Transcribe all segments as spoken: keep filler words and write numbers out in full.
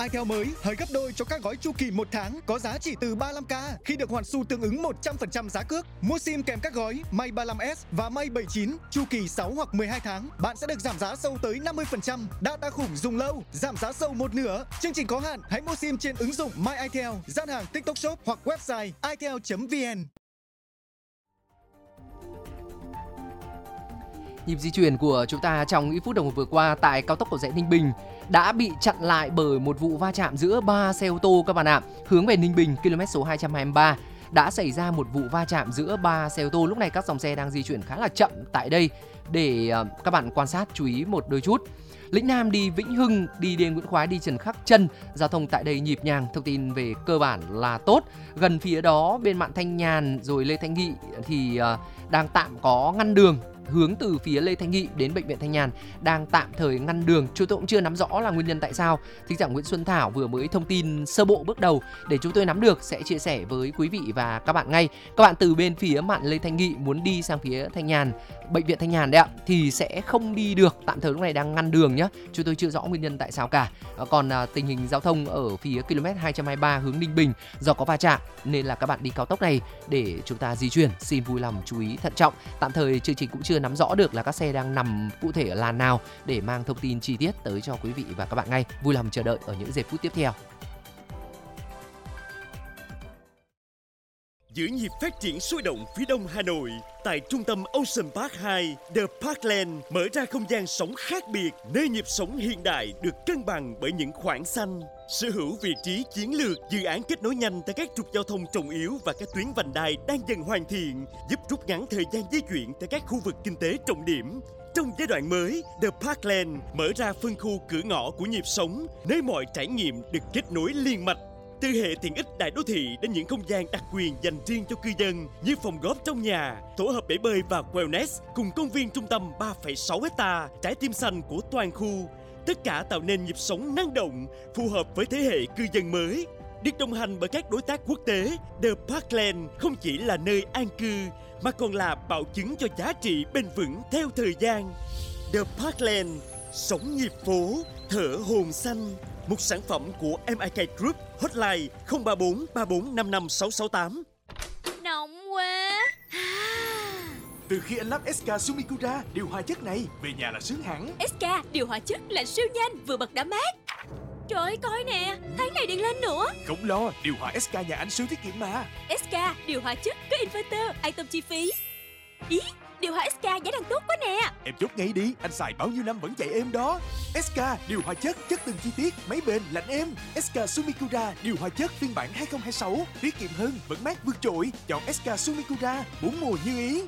itel mới hơi gấp đôi cho các gói chu kỳ một tháng có giá chỉ từ ba mươi lăm k khi được hoàn xu tương ứng một trăm phần trăm giá cước. Mua sim kèm các gói May ba mươi lăm S và May bảy mươi chín chu kỳ sáu hoặc mười hai tháng, bạn sẽ được giảm giá sâu tới năm mươi phần trăm. Data khủng dùng lâu, giảm giá sâu một nửa. Chương trình có hạn, hãy mua sim trên ứng dụng My itel, gian hàng TikTok Shop hoặc website itel chấm vn. Nhịp di chuyển của chúng ta trong ít phút đồng hồ vừa qua tại cao tốc Cầu Giẽ Ninh Bình đã bị chặn lại bởi một vụ va chạm giữa ba xe ô tô các bạn ạ. Hướng về Ninh Bình, km số hai trăm hai mươi ba đã xảy ra một vụ va chạm giữa ba xe ô tô. Lúc này các dòng xe đang di chuyển khá là chậm tại đây để uh, các bạn quan sát chú ý một đôi chút. Lĩnh Nam đi Vĩnh Hưng, đi Điền Nguyễn Khoái, đi Trần Khắc Trân, giao thông tại đây nhịp nhàng, thông tin về cơ bản là tốt. Gần phía đó bên Mạn Thanh Nhàn rồi Lê Thanh Nghị thì uh, đang tạm có ngăn đường. Hướng từ phía Lê Thanh Nghị đến Bệnh viện Thanh Nhàn đang tạm thời ngăn đường. Chúng tôi cũng chưa nắm rõ là nguyên nhân tại sao. Thính giả Nguyễn Xuân Thảo vừa mới thông tin sơ bộ bước đầu để chúng tôi nắm được, sẽ chia sẻ với quý vị và các bạn ngay. Các bạn từ bên phía Mạn Lê Thanh Nghị muốn đi sang phía Thanh Nhàn, Bệnh viện Thanh Nhàn đấy ạ, thì sẽ không đi được. Tạm thời lúc này đang ngăn đường nhé. Chúng tôi chưa rõ nguyên nhân tại sao cả. Còn à, tình hình giao thông ở phía km hai trăm hai mươi ba hướng Ninh Bình do có va chạm nên là các bạn đi cao tốc này để chúng ta di chuyển xin vui lòng chú ý thận trọng. Tạm thời chương trình cũng chưa nắm rõ được là các xe đang nằm cụ thể ở làn nào để mang thông tin chi tiết tới cho quý vị và các bạn ngay. Vui lòng chờ đợi ở những giây phút tiếp theo. Giữ nhịp phát triển sôi động phía đông Hà Nội, tại trung tâm Ocean Park hai, The Parkland mở ra không gian sống khác biệt, nơi nhịp sống hiện đại được cân bằng bởi những khoảng xanh. Sở hữu vị trí chiến lược, dự án kết nối nhanh tại các trục giao thông trọng yếu và các tuyến vành đai đang dần hoàn thiện, giúp rút ngắn thời gian di chuyển tại các khu vực kinh tế trọng điểm. Trong giai đoạn mới, The Parkland mở ra phân khu cửa ngõ của nhịp sống, nơi mọi trải nghiệm được kết nối liên mạch. Từ hệ tiện ích đại đô thị đến những không gian đặc quyền dành riêng cho cư dân như phòng góp trong nhà, tổ hợp bể bơi và wellness cùng công viên trung tâm ba phẩy sáu héc-ta, trái tim xanh của toàn khu. Tất cả tạo nên nhịp sống năng động, phù hợp với thế hệ cư dân mới. Được đồng hành bởi các đối tác quốc tế, The Parkland không chỉ là nơi an cư mà còn là bảo chứng cho giá trị bền vững theo thời gian. The Parkland, sống nhịp phố, thở hồn xanh. Một sản phẩm của em i ca Group, hotline không ba bốn ba bốn năm năm sáu sáu tám. Nóng quá. Từ khi anh lắp ét ca Sumikura điều hòa chất này, về nhà là sướng hẳn. ét ca điều hòa chất là siêu nhanh, vừa bật đã mát. Trời ơi, coi nè, tháng này điện lên nữa. Không lo, điều hòa ét ca nhà anh siêu tiết kiệm mà. ét ca điều hòa chất có inverter, an tâm chi phí. Ý, điều hòa ét ca giá đang tốt quá nè. Em chốt ngay đi, anh xài bao nhiêu năm vẫn chạy êm đó. ét ca điều hòa chất, chất từng chi tiết, máy bền, lạnh êm. ét ca Sumikura điều hòa chất phiên bản hai không hai sáu, tiết kiệm hơn, vẫn mát vượt trội. Chọn ét ca Sumikura, bốn mùa như ý.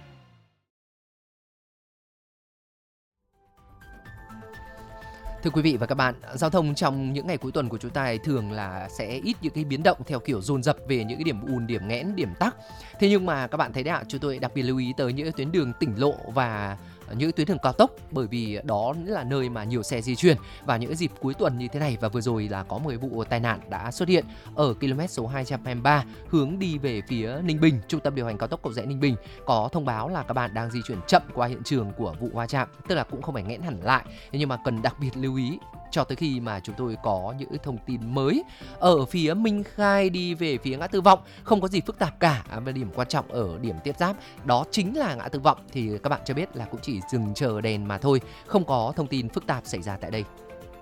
Thưa quý vị và các bạn, giao thông trong những ngày cuối tuần của chúng ta thường là sẽ ít những cái biến động theo kiểu dồn dập về những cái điểm ùn, điểm nghẽn, điểm tắc. Thế nhưng mà các bạn thấy đấy ạ, chúng tôi đặc biệt lưu ý tới những tuyến đường tỉnh lộ và những tuyến đường cao tốc, bởi vì đó là nơi mà nhiều xe di chuyển vào những dịp cuối tuần như thế này. Và vừa rồi là có một vụ tai nạn đã xuất hiện ở km số hai trăm hai mươi ba hướng đi về phía Ninh Bình. Trung tâm điều hành cao tốc Cầu Giẽ Ninh Bình có thông báo là các bạn đang di chuyển chậm qua hiện trường của vụ va chạm, tức là cũng không phải nghẽn hẳn lại, nhưng mà cần đặc biệt lưu ý cho tới khi mà chúng tôi có những thông tin mới. Ở phía Minh Khai đi về phía ngã tư Vọng không có gì phức tạp cả, và điểm quan trọng ở điểm tiếp giáp đó chính là ngã tư Vọng thì các bạn cho biết là cũng chỉ dừng chờ đèn mà thôi, không có thông tin phức tạp xảy ra tại đây.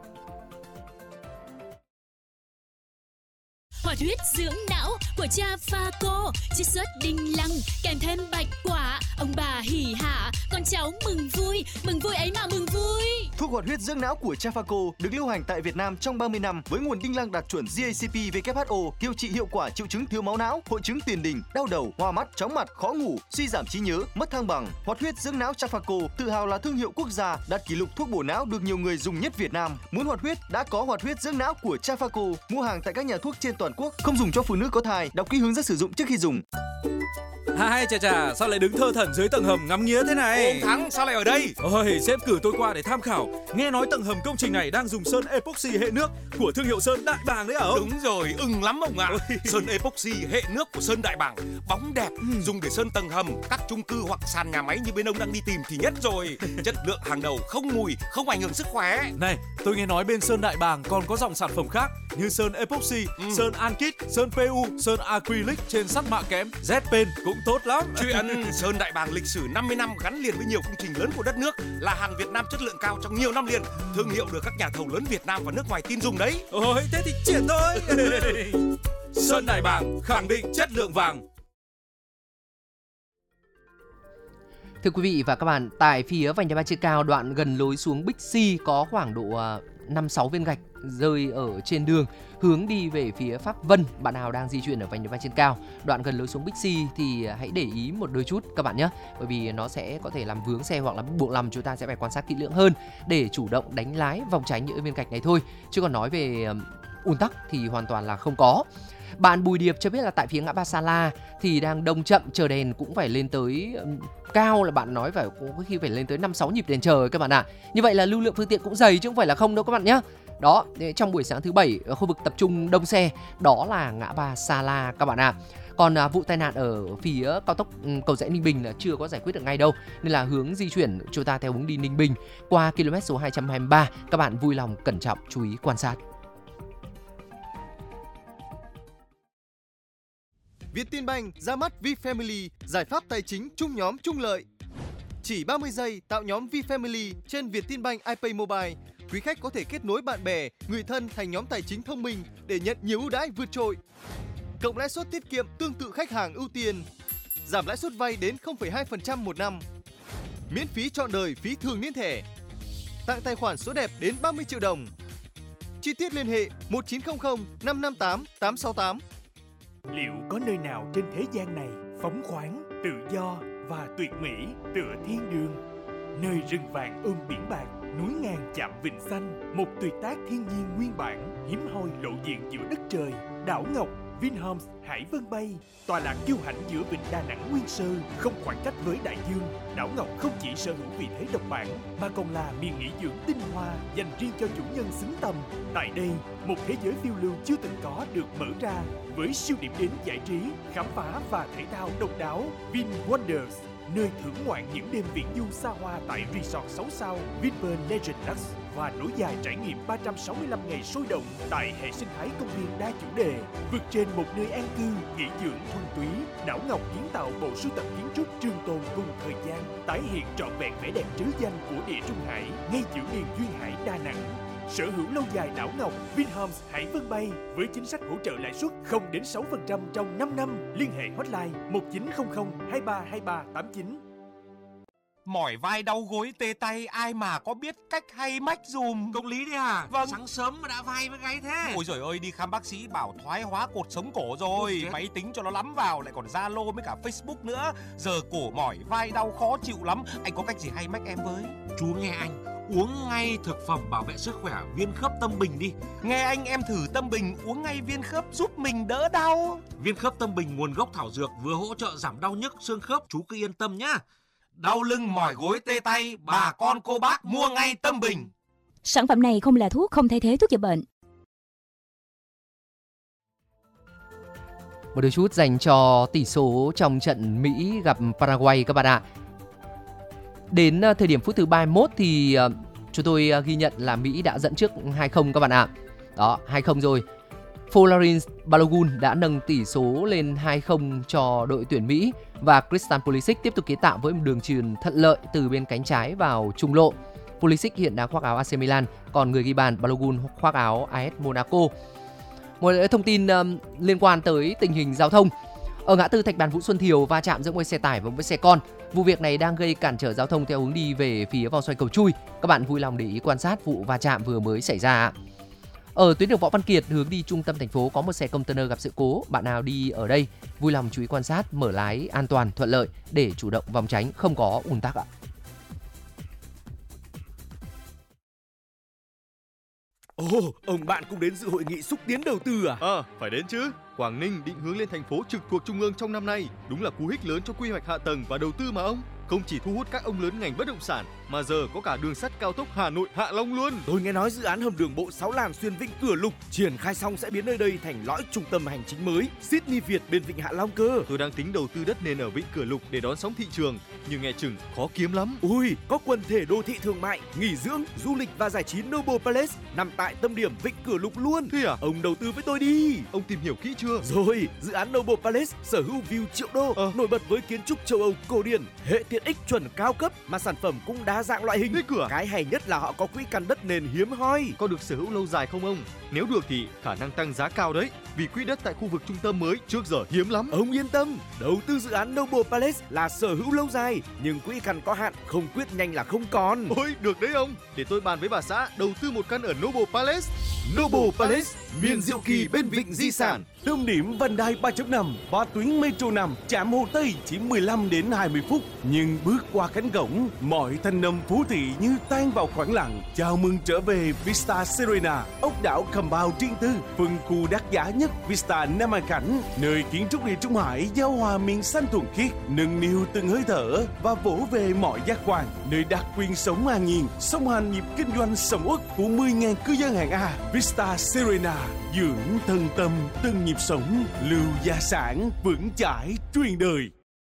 Hoạt huyết dưỡng não của cha Phaco, chiết xuất đinh lăng kèm thêm bạch quả, ông bà hỉ hả, con cháu mừng vui, mừng vui ấy mà mừng vui. Thuốc hoạt huyết dưỡng não của cha Phaco được lưu hành tại Việt Nam trong ba mươi năm với nguồn đinh lăng đạt chuẩn giê a xê pê W H O, điều trị hiệu quả triệu chứng thiếu máu não, hội chứng tiền đình, đau đầu, hoa mắt, chóng mặt, khó ngủ, suy giảm trí nhớ, mất thăng bằng. Hoạt huyết dưỡng não cha Phaco tự hào là thương hiệu quốc gia, đạt kỷ lục thuốc bổ não được nhiều người dùng nhất Việt Nam. Muốn hoạt huyết đã có hoạt huyết dưỡng não của cha Phaco, mua hàng tại các nhà thuốc trên toàn quốc, không dùng cho phụ nữ có thai, đọc kỹ hướng dẫn sử dụng trước khi dùng. Hai chà chà, sao lại đứng thơ thẩn dưới tầng hầm ngắm nghía thế này? Ông Thắng, sao lại ở đây? Ôi, sếp cử tôi qua để tham khảo. Nghe nói tầng hầm công trình này đang dùng sơn epoxy hệ nước của thương hiệu sơn Đại Bàng đấy hả ông? Đúng rồi, ưng lắm ông ạ. À. Sơn epoxy hệ nước của sơn Đại Bàng, bóng đẹp, ừ. dùng để sơn tầng hầm, các chung cư hoặc sàn nhà máy như bên ông đang đi tìm thì nhất rồi. Chất lượng hàng đầu, không mùi, không ảnh hưởng sức khỏe. Này, tôi nghe nói bên sơn Đại Bàng còn có dòng sản phẩm khác như sơn epoxy, Ừ. sơn ankit, sơn pê u, sơn acrylic trên sắt mạ kẽm, Z-Paint cũng tốt lắm. Chuyện Sơn Đại Bàng lịch sử năm mươi năm gắn liền với nhiều công trình lớn của đất nước, là hàng Việt Nam chất lượng cao trong nhiều năm liền, thương hiệu được các nhà thầu lớn Việt Nam và nước ngoài tin dùng đấy. Ôi, thế thì triển thôi. Sơn Đại Bàng khẳng định chất lượng vàng. Thưa quý vị và các bạn, tại phía vành đai ba trên cao, đoạn gần lối xuống Bixi có khoảng độ năm sáu viên gạch rơi ở trên đường hướng đi về phía Pháp Vân. Bạn nào đang di chuyển ở vành đai ba trên cao, đoạn gần lối xuống Bixi thì hãy để ý một đôi chút các bạn nhé, bởi vì nó sẽ có thể làm vướng xe hoặc là buộc lòng chúng ta sẽ phải quan sát kỹ lưỡng hơn để chủ động đánh lái vòng tránh những viên gạch này thôi. Chứ còn nói về ùn tắc thì hoàn toàn là không có. Bạn Bùi Điệp cho biết là tại phía ngã ba Sa La thì đang đông chậm, chờ đèn cũng phải lên tới cao, là bạn nói phải cũng có khi phải lên tới năm sáu nhịp đèn chờ các bạn ạ. À. Như vậy là lưu lượng phương tiện cũng dày chứ không phải là không đâu các bạn nhé. Đó, trong buổi sáng thứ bảy ở khu vực tập trung đông xe đó là ngã ba Sa La các bạn ạ. À. Còn à, vụ tai nạn ở phía cao tốc Cầu Giẽ Ninh Bình là chưa có giải quyết được ngay đâu, nên là hướng di chuyển chúng ta theo hướng đi Ninh Bình qua km số hai trăm hai mươi ba, các bạn vui lòng cẩn trọng chú ý quan sát. Vietinbank ra mắt VFamily, giải pháp tài chính chung nhóm chung lợi. Chỉ ba mươi giây tạo nhóm VFamily trên Vietinbank iPay Mobile. Quý khách có thể kết nối bạn bè, người thân thành nhóm tài chính thông minh để nhận nhiều ưu đãi vượt trội. Cộng lãi suất tiết kiệm tương tự khách hàng ưu tiên. Giảm lãi suất vay đến không phẩy hai phần trăm một năm. Miễn phí trọn đời phí thường niên thẻ. Tặng tài khoản số đẹp đến ba mươi triệu đồng. Chi tiết liên hệ một chín không không năm năm tám tám sáu tám. Liệu có nơi nào trên thế gian này phóng khoáng, tự do và tuyệt mỹ tựa thiên đường? Nơi rừng vàng ôm biển bạc, núi ngàn chạm vịnh xanh, một tuyệt tác thiên nhiên nguyên bản, hiếm hoi lộ diện giữa đất trời. Đảo Ngọc, Vinhomes, Hải Vân Bay, tọa lạc kiêu hãnh giữa vịnh Đà Nẵng nguyên sơ, không khoảng cách với đại dương. Đảo Ngọc không chỉ sở hữu vị thế độc bản, mà còn là miền nghỉ dưỡng tinh hoa dành riêng cho chủ nhân xứng tầm. Tại đây, một thế giới phiêu lưu chưa từng có được mở ra, với siêu điểm đến giải trí, khám phá và thể thao độc đáo. Vin Wonders, nơi thưởng ngoạn những đêm viễn du xa hoa tại resort sáu sao Vinpearl Legend Lux và nối dài trải nghiệm ba trăm sáu mươi lăm ngày sôi động tại hệ sinh thái công viên đa chủ đề. Vượt trên một nơi an cư, nghỉ dưỡng thuần túy, Đảo Ngọc kiến tạo bộ sưu tập kiến trúc trường tồn cùng thời gian, tái hiện trọn vẹn vẻ đẹp trứ danh của địa Trung Hải ngay giữa miền duyên hải Đà Nẵng. Sở hữu lâu dài Đảo Ngọc, Vinhomes Hải Vân Bay với chính sách hỗ trợ lãi suất không đến sáu phần trăm trong năm năm. Liên hệ hotline một chín không không hai ba hai ba tám chín. Mỏi vai đau gối tê tay, ai mà có biết cách hay mách dùm. Công lý đấy à? Vâng. Sáng sớm mà đã vai với gáy thế. Ôi giời ơi, đi khám bác sĩ bảo thoái hóa cột sống cổ rồi. Máy tính cho nó lắm vào, lại còn Zalo với cả Facebook nữa. Giờ cổ mỏi vai đau khó chịu lắm. Anh có cách gì hay mách em với? Chú nghe anh, uống ngay thực phẩm bảo vệ sức khỏe Viên Khớp Tâm Bình đi. Nghe anh, em thử Tâm Bình uống ngay viên khớp giúp mình đỡ đau. Viên Khớp Tâm Bình nguồn gốc thảo dược, vừa hỗ trợ giảm đau nhức xương khớp, chú cứ yên tâm nhá. Đau lưng mỏi gối tê tay, bà con cô bác mua ngay Tâm Bình. Sản phẩm này không là thuốc, không thay thế thuốc chữa bệnh. Một đôi chút dành cho tỷ số trong trận Mỹ gặp Paraguay các bạn ạ. Đến thời điểm phút thứ ba mươi mốt thì chúng tôi ghi nhận là Mỹ đã dẫn trước hai không các bạn ạ. Đó, hai không rồi. Folarin Balogun đã nâng tỷ số lên hai không cho đội tuyển Mỹ và Christian Pulisic tiếp tục kiến tạo với một đường chuyền thuận lợi từ bên cánh trái vào trung lộ. Pulisic hiện đang khoác áo a xê Milan, còn người ghi bàn Balogun khoác áo a ét Monaco. Một thông tin um, liên quan tới tình hình giao thông. Ở ngã tư Thạch Bàn Vũ Xuân Thiều va chạm giữa một xe tải và một xe con. Vụ việc này đang gây cản trở giao thông theo hướng đi về phía vòng xoay Cầu Chui. Các bạn vui lòng để ý quan sát vụ va chạm vừa mới xảy ra. Ở tuyến đường Võ Văn Kiệt hướng đi trung tâm thành phố có một xe container gặp sự cố. Bạn nào đi ở đây vui lòng chú ý quan sát, mở lái an toàn thuận lợi để chủ động vòng tránh, không có ùn tắc ạ. Ồ, ông bạn cũng đến dự hội nghị xúc tiến đầu tư à? Ờ, à, phải đến chứ. Quảng Ninh định hướng lên thành phố trực thuộc trung ương trong năm nay, đúng là cú hích lớn cho quy hoạch hạ tầng và đầu tư mà ông. Không chỉ thu hút các ông lớn ngành bất động sản mà giờ có cả đường sắt cao tốc Hà Nội Hạ Long luôn. Tôi nghe nói dự án hầm đường bộ sáu làn xuyên Vịnh Cửa Lục triển khai xong sẽ biến nơi đây thành lõi trung tâm hành chính mới Sydney Việt bên Vịnh Hạ Long cơ. Tôi đang tính đầu tư đất nền ở Vịnh Cửa Lục để đón sóng thị trường, nhưng nghe chừng khó kiếm lắm. Ui, có quần thể đô thị thương mại, nghỉ dưỡng, du lịch và giải trí Noble Palace nằm tại tâm điểm Vịnh Cửa Lục luôn. Thế à? Ông đầu tư với tôi đi. Ông tìm hiểu kỹ chưa? Rồi, dự án Noble Palace sở hữu view triệu đô, ờ. nổi bật với kiến trúc châu Âu cổ điển, hệ tiện ích chuẩn cao cấp mà sản phẩm cũng đa dạng loại hình. Thế cửa. Cái hay nhất là họ có quỹ căn đất nền hiếm hoi. Có được sở hữu lâu dài không ông? Nếu được thì khả năng tăng giá cao đấy, vì quỹ đất tại khu vực trung tâm mới trước giờ hiếm lắm. Ông yên tâm, đầu tư dự án Noble Palace là sở hữu lâu dài, nhưng quỹ căn có hạn, không quyết nhanh là không còn. Ôi, được đấy ông. Để tôi bàn với bà xã đầu tư một căn ở Noble Palace. Noble Palace, miền diệu kỳ bên vịnh di sản. Tâm điểm vành đai ba chấm năm, ba tuyến metro năm, trạm Hồ Tây chỉ mười lăm đến hai mươi phút. Nhưng bước qua cánh cổng, mọi thanh âm phố thị như tan vào khoảng lặng. Chào mừng trở về Vista Serena, ốc đảo Compound riêng tư, phân khu đắt giá nhất Vista Nam An Khánh, nơi kiến trúc địa Trung Hải giao hòa miền xanh thuần khiết, nâng niu từng hơi thở và vỗ về mọi giác quan. Nơi đặc quyền sống an nhiên, song hành nhịp kinh doanh sầm uất của mười nghìn cư dân hạng A. Vista Serena, dưỡng thân tâm từng nhịp sống, lưu gia sản vững chãi truyền đời.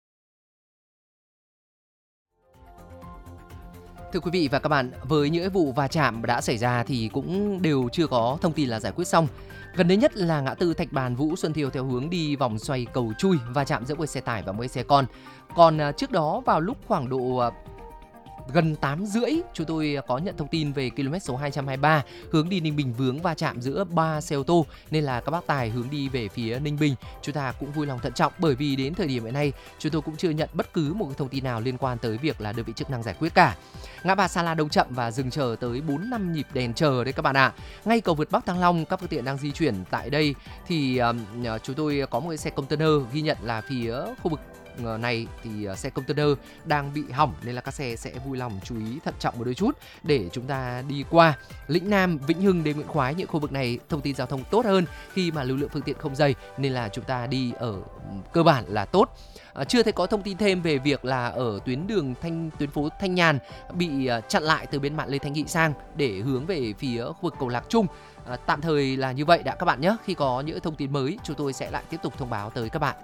Thưa quý vị và các bạn, với những vụ va chạm đã xảy ra thì cũng đều chưa có thông tin là giải quyết xong. Gần đây nhất là ngã tư Thạch Bàn Vũ Xuân Thiều theo hướng đi vòng xoay Cầu Chui, va chạm giữa một xe tải và một xe con. Còn trước đó vào lúc khoảng độ gần tám rưỡi, chúng tôi có nhận thông tin về km số hai trăm hai mươi ba hướng đi Ninh Bình vướng va chạm giữa ba xe ô tô, nên là các bác tài hướng đi về phía Ninh Bình chúng ta cũng vui lòng thận trọng, bởi vì đến thời điểm hiện nay chúng tôi cũng chưa nhận bất cứ một cái thông tin nào liên quan tới việc là đơn vị chức năng giải quyết cả. Ngã ba Sa La đông chậm và dừng chờ tới bốn năm nhịp đèn chờ đấy các bạn ạ. À. Ngay cầu vượt Bắc Thăng Long, các phương tiện đang di chuyển tại đây thì um, chúng tôi có một cái xe container ghi nhận là phía khu vực này thì xe container đang bị hỏng, nên là các xe sẽ vui lòng chú ý thận trọng một đôi chút để chúng ta đi qua. Lĩnh Nam, Vĩnh Hưng đến Nguyễn Khoái, những khu vực này thông tin giao thông tốt hơn khi mà lưu lượng phương tiện không dày, nên là chúng ta đi ở cơ bản là tốt. À, chưa thấy có thông tin thêm về việc là ở tuyến đường Thanh tuyến phố Thanh Nhàn bị uh, chặn lại từ bên mạng Lê Thanh Nghị sang để hướng về phía khu vực cầu Lạc Trung. À, tạm thời là như vậy đã các bạn nhé. Khi có những thông tin mới chúng tôi sẽ lại tiếp tục thông báo tới các bạn.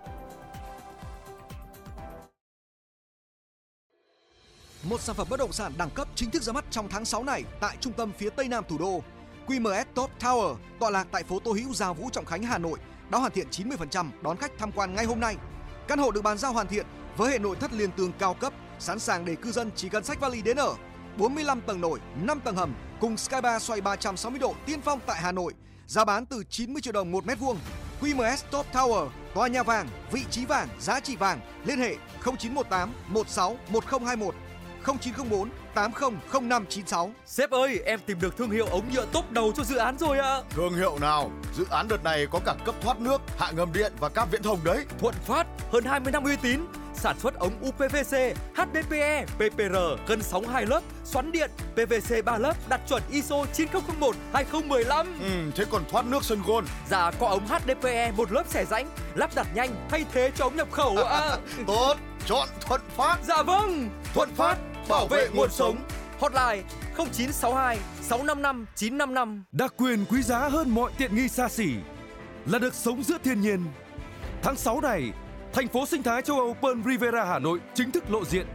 Một sản phẩm bất động sản đẳng cấp chính thức ra mắt trong tháng sáu này tại trung tâm phía tây nam thủ đô. quy em ét Top Tower tọa lạc tại phố Tô Hữu, Gia Vũ, Trọng Khánh, Hà Nội đã hoàn thiện chín mươi phần trăm, đón khách tham quan ngay hôm nay. Căn hộ được bàn giao hoàn thiện với hệ nội thất liên tường cao cấp, sẵn sàng để cư dân chỉ cần xách vali đến ở. bốn mươi lăm tầng nổi, năm tầng hầm cùng Sky Bar xoay ba trăm sáu mươi độ tiên phong tại Hà Nội. Giá bán từ chín mươi triệu đồng một mét vuông. quy em ét Top Tower, tòa nhà vàng, vị trí vàng, giá trị vàng. Liên hệ không chín một tám một sáu một không hai một, không chín không bốn tám không không năm chín sáu. Sếp ơi, em tìm được thương hiệu ống nhựa top đầu cho dự án rồi ạ. Thương hiệu nào? Dự án đợt này có cả cấp thoát nước, hạ ngầm điện và cáp viễn thông đấy. Thuận Phát, hơn hai mươi năm uy tín, sản xuất ống u pê vê xê, hát đê pê e, pê pê rờ, cân sóng hai lớp, xoắn điện, pê vê xê ba lớp, đạt chuẩn i ét o chín không không một hai không một lăm. Ừ, thế còn thoát nước sân gôn? Dạ, có ống hát đê pê e một lớp xẻ rãnh, lắp đặt nhanh, thay thế cho ống nhập khẩu ạ. Tốt, chọn Thuận Phát. Dạ vâng, Thuận Phát, bảo vệ nguồn sống. Hotline không chín sáu hai sáu năm năm chín năm năm. Đặc quyền quý giá hơn mọi tiện nghi xa xỉ là được sống giữa thiên nhiên. Tháng sáu này, thành phố sinh thái châu Âu Pearl Riviera Hà Nội chính thức lộ diện.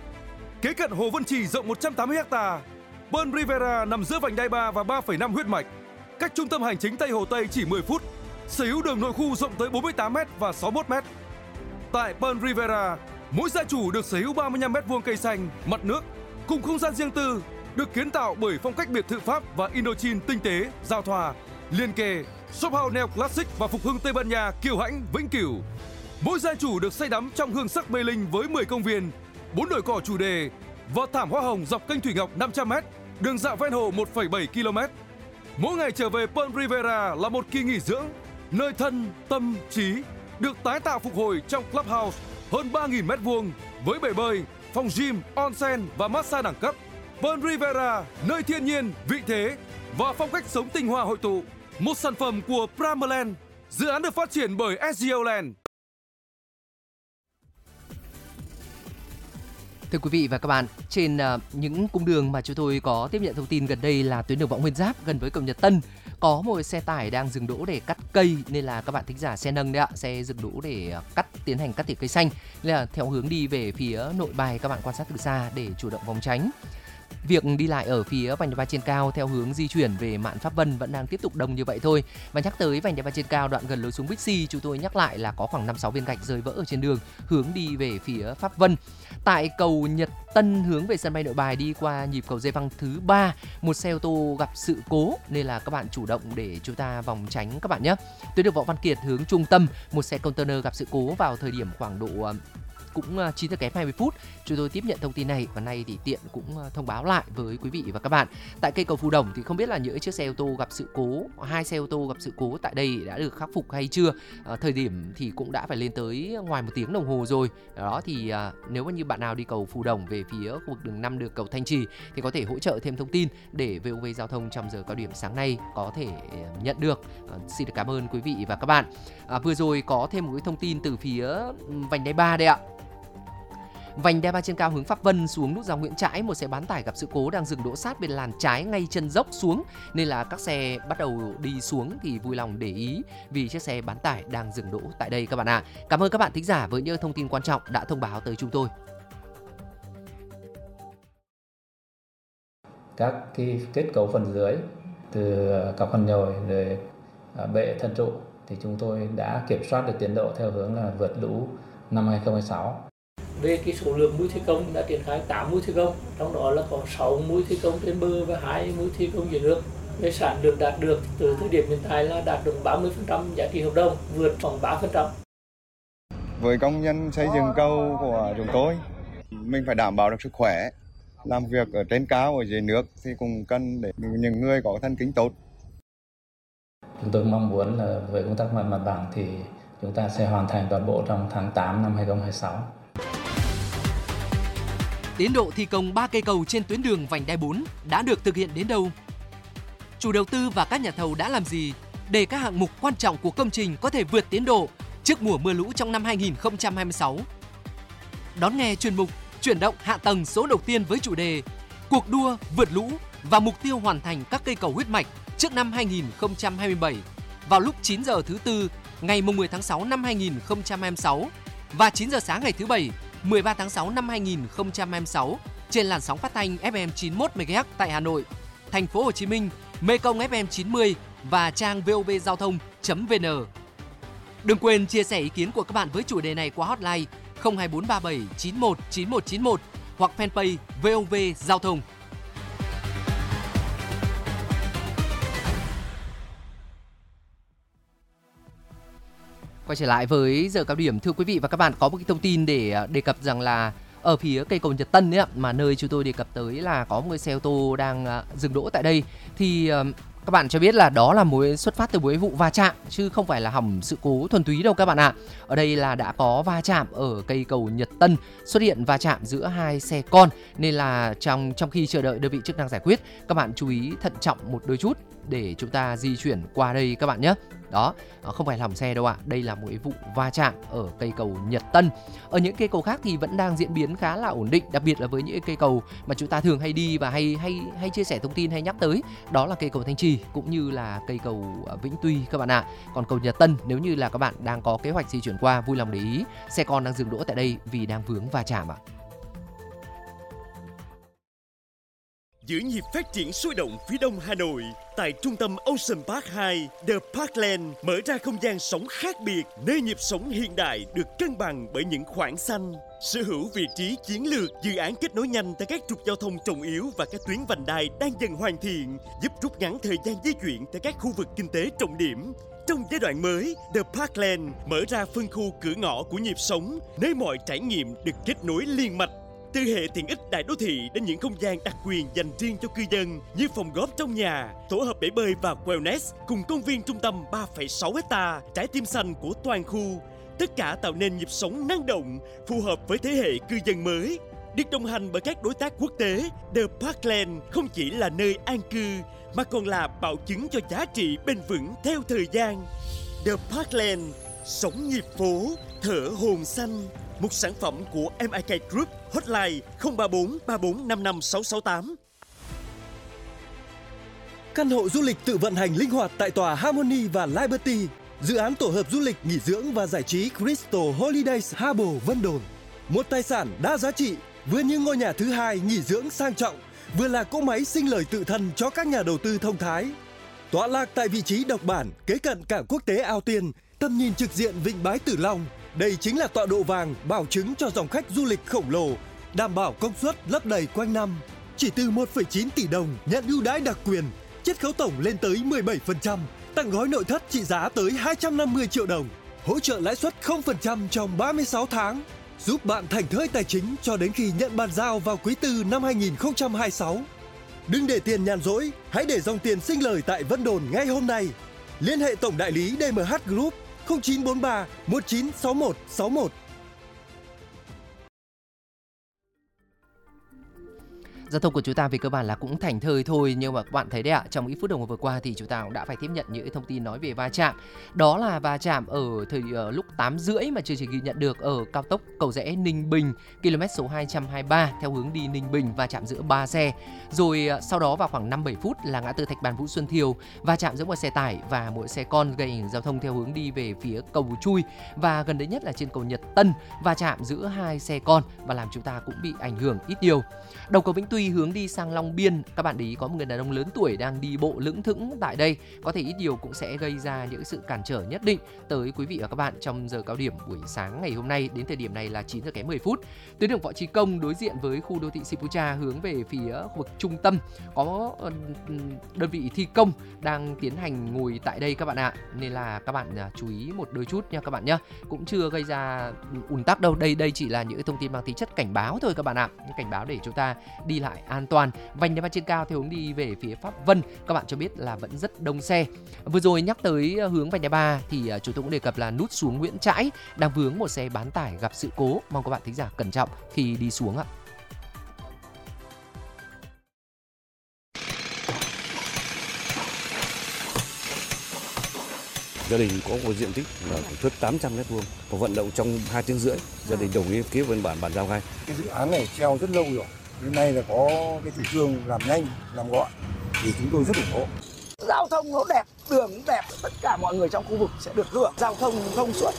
Kế cận Hồ Vân Trì rộng một trăm tám mươi héc ta, Pearl Riviera nằm giữa vành đai ba và ba phẩy năm huyết mạch, cách trung tâm hành chính Tây Hồ Tây chỉ mười phút, sở hữu đường nội khu rộng tới bốn mươi tám mét và sáu mươi mốt mét. Tại Pearl Riviera, mỗi gia chủ được sở hữu ba mươi lăm mét vuông cây xanh, mặt nước cùng không gian riêng tư, được kiến tạo bởi phong cách biệt thự Pháp và Indochine tinh tế, giao thoa, liền kề, shop house neo classic và phục hưng Tây Ban Nha kiêu hãnh vĩnh cửu. Mỗi gia chủ được say đắm trong hương sắc mê linh với mười công viên, bốn đồi cỏ chủ đề và thảm hoa hồng dọc kênh Thủy Ngọc năm trăm mét, đường dạo ven hồ một phẩy bảy ki lô mét. Mỗi ngày trở về Pearl Riviera là một kỳ nghỉ dưỡng, nơi thân, tâm, trí được tái tạo phục hồi trong clubhouse hơn ba nghìn mét vuông với bể bơi, phòng gym, onsen và massage đẳng cấp. Pearl Riviera, nơi thiên nhiên, vị thế và phong cách sống tinh hoa hội tụ. Một sản phẩm của Primerland. Dự án được phát triển bởi ét giê o Land. Thưa quý vị và các bạn, trên uh, những cung đường mà chúng tôi có tiếp nhận thông tin gần đây là tuyến đường Võ Nguyên Giáp gần với cầu Nhật Tân, có một xe tải đang dừng đỗ để cắt cây, nên là các bạn thính giả xe nâng đấy ạ, xe dừng đỗ để cắt tiến hành cắt tỉa cây xanh, nên là theo hướng đi về phía Nội Bài, các bạn quan sát từ xa để chủ động phòng tránh. Việc đi lại ở phía vành đai ba trên cao theo hướng di chuyển về Mạn Pháp Vân vẫn đang tiếp tục đông như vậy thôi. Và nhắc tới vành đai ba trên cao đoạn gần lối xuống Bixi, chúng tôi nhắc lại là có khoảng năm sáu viên gạch rơi vỡ ở trên đường hướng đi về phía Pháp Vân. Tại cầu Nhật Tân hướng về sân bay Nội Bài đi qua nhịp cầu dây văng thứ ba, một xe ô tô gặp sự cố nên là các bạn chủ động để chúng ta vòng tránh các bạn nhé. Tuyến đường Võ Văn Kiệt hướng trung tâm, một xe container gặp sự cố vào thời điểm khoảng độ cũng chín giờ kém hai mươi phút. Chúng tôi tiếp nhận thông tin này và nay thì tiện cũng thông báo lại với quý vị và các bạn. Tại cây cầu Phù Đồng thì không biết là những chiếc xe ô tô gặp sự cố, hai xe ô tô gặp sự cố tại đây đã được khắc phục hay chưa. À, thời điểm thì cũng đã phải lên tới ngoài một tiếng đồng hồ rồi. Đó thì à, nếu mà như bạn nào đi cầu Phù Đồng về phía khu vực đường năm đường cầu Thanh Trì thì có thể hỗ trợ thêm thông tin để vê o vê Giao thông trong giờ cao điểm sáng nay có thể nhận được. À, xin được cảm ơn quý vị và các bạn. À, vừa rồi có thêm một cái thông tin từ phía vành đai ba đây ạ. Vành đai ba trên cao hướng Pháp Vân xuống nút giao Nguyễn Trãi, một xe bán tải gặp sự cố đang dừng đỗ sát bên làn trái ngay chân dốc xuống, nên là các xe bắt đầu đi xuống thì vui lòng để ý vì chiếc xe bán tải đang dừng đỗ tại đây các bạn ạ. À. Cảm ơn các bạn thính giả với những thông tin quan trọng đã thông báo tới chúng tôi. Các cái kết cấu phần dưới từ cọc phần nhồi rồi bệ thân trụ thì chúng tôi đã kiểm soát được tiến độ theo hướng là vượt lũ năm hai không hai sáu. Về cái số lượng mũi thi công đã triển khai tám mũi thi công, trong đó là có sáu mũi thi công trên bờ và hai mũi thi công dưới nước. Về sản lượng đạt được từ thời điểm hiện tại là đạt được ba mươi phần trăm giá trị hợp đồng, vượt khoảng ba phần trăm. Với công nhân xây dựng cầu của chúng tôi, mình phải đảm bảo được sức khỏe. Làm việc ở trên cao, ở dưới nước thì cũng cần để những người có thân kính tốt. Chúng tôi mong muốn là về công tác mặt mặt bằng thì chúng ta sẽ hoàn thành toàn bộ trong tháng tám năm hai không hai sáu. Tiến độ thi công ba cây cầu trên tuyến đường vành đai bốn đã được thực hiện đến đâu? Chủ đầu tư và các nhà thầu đã làm gì để các hạng mục quan trọng của công trình có thể vượt tiến độ trước mùa mưa lũ trong năm hai không hai sáu? Đón nghe chuyên mục Chuyển động hạ tầng số đầu tiên với chủ đề Cuộc đua vượt lũ và mục tiêu hoàn thành các cây cầu huyết mạch trước năm hai không hai bảy vào lúc chín giờ thứ tư ngày mười tháng sáu năm hai không hai sáu và chín giờ sáng ngày thứ bảy mười ba tháng sáu năm hai không hai sáu trên làn sóng phát thanh ép em chín mươi mốt mê ga héc tại Hà Nội, Thành phố Hồ Chí Minh, Mekong ép em chín mươi và trang vê o vê giao thông chấm vê en. Đừng quên chia sẻ ý kiến của các bạn với chủ đề này qua hotline không hai bốn ba bảy chín một chín một chín một hoặc fanpage vê o vê Giao thông. Quay trở lại với giờ cao điểm, thưa quý vị và các bạn, có một cái thông tin để đề cập rằng là ở phía cây cầu Nhật Tân ấy, mà nơi chúng tôi đề cập tới là có một xe ô tô đang dừng đỗ tại đây, thì các bạn cho biết là đó là mối xuất phát từ một vụ va chạm chứ không phải là hỏng sự cố thuần túy đâu các bạn ạ. À. Ở đây là đã có va chạm ở cây cầu Nhật Tân, xuất hiện va chạm giữa hai xe con, nên là trong trong khi chờ đợi đơn vị chức năng giải quyết, các bạn chú ý thận trọng một đôi chút để chúng ta di chuyển qua đây các bạn nhé. Đó, không phải là hỏng xe đâu ạ. À. Đây là một vụ va chạm ở cây cầu Nhật Tân. Ở những cây cầu khác thì vẫn đang diễn biến khá là ổn định, đặc biệt là với những cây cầu mà chúng ta thường hay đi và hay hay hay chia sẻ thông tin hay nhắc tới, đó là cây cầu Thanh Trì cũng như là cây cầu Vĩnh Tuy các bạn ạ. À. Còn cầu Nhật Tân, nếu như là các bạn đang có kế hoạch di chuyển qua, vui lòng để ý xe con đang dừng đỗ tại đây vì đang vướng va chạm ạ. À. Giữa nhịp phát triển sôi động phía đông Hà Nội, tại trung tâm Ocean Park hai, The Parkland mở ra không gian sống khác biệt, nơi nhịp sống hiện đại được cân bằng bởi những khoảng xanh. Sở hữu vị trí chiến lược, dự án kết nối nhanh tại các trục giao thông trọng yếu và các tuyến vành đai đang dần hoàn thiện, giúp rút ngắn thời gian di chuyển tại các khu vực kinh tế trọng điểm. Trong giai đoạn mới, The Parkland mở ra phân khu cửa ngõ của nhịp sống, nơi mọi trải nghiệm được kết nối liên mạch. Từ hệ tiện ích đại đô thị đến những không gian đặc quyền dành riêng cho cư dân như phòng góp trong nhà, tổ hợp bể bơi và wellness cùng công viên trung tâm ba phẩy sáu héc ta, trái tim xanh của toàn khu. Tất cả tạo nên nhịp sống năng động, phù hợp với thế hệ cư dân mới. Được đồng hành bởi các đối tác quốc tế, The Parkland không chỉ là nơi an cư mà còn là bảo chứng cho giá trị bền vững theo thời gian. The Parkland, sống nhịp phố, thở hồn xanh. một sản phẩm của em i ca Group, hotline không ba bốn ba bốn năm năm sáu sáu tám. Căn hộ du lịch tự vận hành linh hoạt tại tòa Harmony và Liberty, dự án tổ hợp du lịch nghỉ dưỡng và giải trí Crystal Holidays Harbour Vân Đồn. Một tài sản đa giá trị, vừa như ngôi nhà thứ hai nghỉ dưỡng sang trọng, vừa là cỗ máy sinh lời tự thân cho các nhà đầu tư thông thái. Tọa lạc tại vị trí độc bản, kế cận cảng quốc tế Ao Tiên, tầm nhìn trực diện vịnh Bái Tử Long. Đây chính là tọa độ vàng bảo chứng cho dòng khách du lịch khổng lồ, đảm bảo công suất lấp đầy quanh năm. Chỉ từ một phẩy chín tỷ đồng nhận ưu đãi đặc quyền, chiết khấu tổng lên tới mười bảy phần trăm, tặng gói nội thất trị giá tới hai trăm năm mươi triệu đồng, hỗ trợ lãi suất không phần trăm trong ba mươi sáu tháng, giúp bạn thảnh thơi tài chính cho đến khi nhận bàn giao vào quý tư năm hai nghìn không trăm hai mươi sáu. Đừng để tiền nhàn rỗi, hãy để dòng tiền sinh lời tại Vân Đồn ngay hôm nay. Liên hệ tổng đại lý đê em hát Group không chín bốn ba một chín sáu một sáu một. Giao thông của chúng ta về cơ bản là cũng thảnh thơi thôi, nhưng mà các bạn thấy đấy ạ, trong ít phút đồng hồ vừa qua thì chúng ta cũng đã phải tiếp nhận những thông tin nói về va chạm. Đó là va chạm ở thời uh, lúc tám rưỡi mà chương trình ghi nhận được ở cao tốc Cầu Giẽ Ninh Bình, km số hai trăm hai mươi ba theo hướng đi Ninh Bình, va chạm giữa ba xe. Rồi uh, sau đó vào khoảng năm bảy phút là ngã tư Thạch Bàn Vũ Xuân Thiều, va chạm giữa một xe tải và một xe con gây ảnh hưởng giao thông theo hướng đi về phía cầu Chui. Và gần đấy nhất là trên cầu Nhật Tân, va chạm giữa hai xe con và làm chúng ta cũng bị ảnh hưởng ít nhiều. Đầu cầu Vĩnh Tuy hướng đi sang Long Biên, các bạn để ý có một người đàn ông lớn tuổi đang đi bộ lững thững tại đây, có thể ít nhiều cũng sẽ gây ra những sự cản trở nhất định tới quý vị và các bạn trong giờ cao điểm buổi sáng ngày hôm nay. Đến thời điểm này là chín giờ kém mười phút. Tuyến đường Võ Trí Công đối diện với khu đô thị Sipucha hướng về phía khu vực trung tâm có đơn vị thi công đang tiến hành ngồi tại đây các bạn ạ, nên là các bạn chú ý một đôi chút nha các bạn nhé. Cũng chưa gây ra ùn tắc đâu, đây đây chỉ là những thông tin mang tính chất cảnh báo thôi các bạn ạ, cảnh báo để chúng ta đi lại an toàn. Vành đai ba trên cao theo hướng đi về phía Pháp Vân, các bạn cho biết là vẫn rất đông xe. Vừa rồi nhắc tới hướng vành đai ba thì chúng tôi cũng đề cập là nút xuống Nguyễn Trãi đang vướng một xe bán tải gặp sự cố, mong các bạn thính giả cẩn trọng khi đi xuống ạ. Gia đình có một diện tích là thước tám trăm mét vuông, có vận động trong hai tiếng rưỡi, gia đình đồng ý ký văn bản bàn giao ngay. Cái dự án này treo rất lâu rồi, đến nay là có cái chủ trương làm nhanh, làm gọn thì chúng tôi rất ủng hộ. Giao thông nó đẹp, đường cũng đẹp, tất cả mọi người trong khu vực sẽ được hưởng giao thông thông suốt.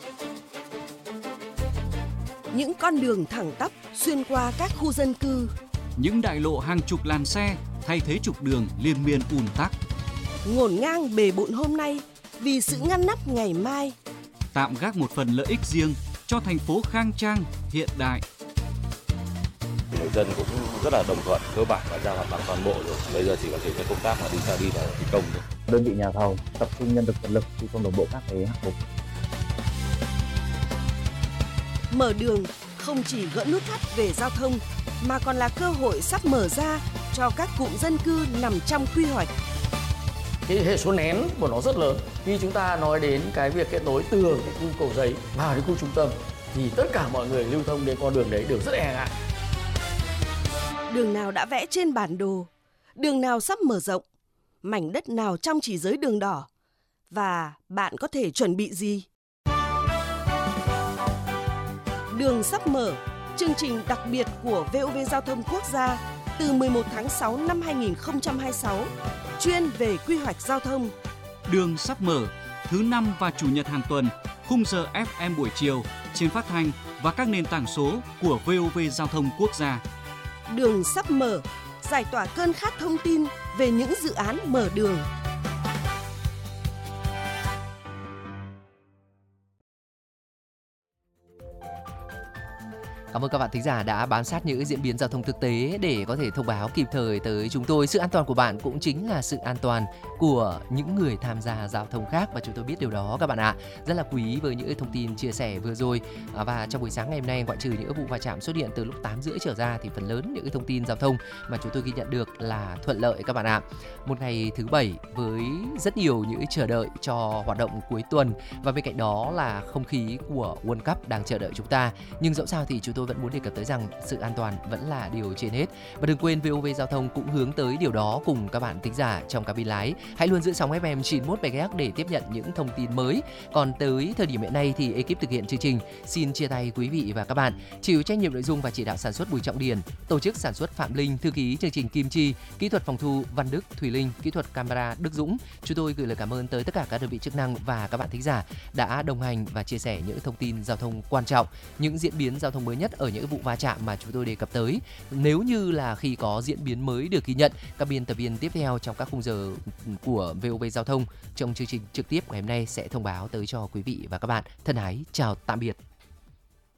Những con đường thẳng tắp xuyên qua các khu dân cư, những đại lộ hàng chục làn xe thay thế trục đường liên miên ùn tắc, ngổn ngang bề bộn hôm nay vì sự ngăn nắp ngày mai, tạm gác một phần lợi ích riêng cho thành phố khang trang, hiện đại. Người dân cũng rất là đồng thuận, cơ bản và giao mặt bằng toàn bộ rồi. Bây giờ chỉ có thể cho công tác mà đi ra đi vào thi công thôi. Đơn vị nhà thầu tập trung nhân lực vật lực thi công đồng bộ các cái hạng mục. Mở đường không chỉ gỡ nút thắt về giao thông mà còn là cơ hội sắp mở ra cho các cụm dân cư nằm trong quy hoạch. Cái hệ số nén của nó rất lớn. Khi chúng ta nói đến cái việc kết nối từ cái khu Cầu Giấy vào đến khu trung tâm thì tất cả mọi người lưu thông đến con đường đấy đều rất e ngại. Đường nào đã vẽ trên bản đồ, đường nào sắp mở rộng, mảnh đất nào trong chỉ giới đường đỏ, và bạn có thể chuẩn bị gì? Đường sắp mở, chương trình đặc biệt của vê o vê Giao thông Quốc gia từ mười một tháng sáu năm hai nghìn không trăm hai mươi sáu, chuyên về quy hoạch giao thông. Đường sắp mở, thứ năm và chủ nhật hàng tuần, khung giờ ép em buổi chiều trên phát thanh và các nền tảng số của vê o vê Giao thông Quốc gia. Đường sắp mở, giải tỏa cơn khát thông tin về những dự án mở đường. Cảm ơn các bạn thính giả đã bám sát những diễn biến giao thông thực tế để có thể thông báo kịp thời tới chúng tôi. Sự an toàn của bạn cũng chính là sự an toàn của những người tham gia giao thông khác, và chúng tôi biết điều đó các bạn ạ. Rất là quý với những thông tin chia sẻ vừa rồi. Và trong buổi sáng ngày hôm nay, ngoại trừ những vụ va chạm xuất hiện từ lúc tám rưỡi trở ra thì phần lớn những thông tin giao thông mà chúng tôi ghi nhận được là thuận lợi các bạn ạ. Một ngày thứ bảy với rất nhiều những chờ đợi cho hoạt động cuối tuần, và bên cạnh đó là không khí của World Cup đang chờ đợi chúng ta. Nhưng dẫu sao thì chúng tôi tôi vẫn muốn đề cập tới rằng sự an toàn vẫn là điều trên hết. Và đừng quên vê o vê Giao thông cũng hướng tới điều đó cùng các bạn thính giả trong cabin lái. Hãy luôn giữ sóng ép em chín mươi mốt mê ga héc để tiếp nhận những thông tin mới. Còn tới thời điểm hiện nay thì ekip thực hiện chương trình xin chia tay quý vị và các bạn. Chịu trách nhiệm nội dung và chỉ đạo sản xuất Bùi Trọng Điền, tổ chức sản xuất Phạm Linh, thư ký chương trình Kim Chi, kỹ thuật phòng thu Văn Đức, Thùy Linh, kỹ thuật camera Đức Dũng. Chúng tôi gửi lời cảm ơn tới tất cả các đơn vị chức năng và các bạn thính giả đã đồng hành và chia sẻ những thông tin giao thông quan trọng, những diễn biến giao thông mới nhất ở những vụ va chạm mà chúng tôi đề cập tới. Nếu như là khi có diễn biến mới được ghi nhận, các biên tập viên tiếp theo trong các khung giờ của vê o vê Giao thông trong chương trình trực tiếp ngày hôm nay sẽ thông báo tới cho quý vị và các bạn. Thân ái chào tạm biệt.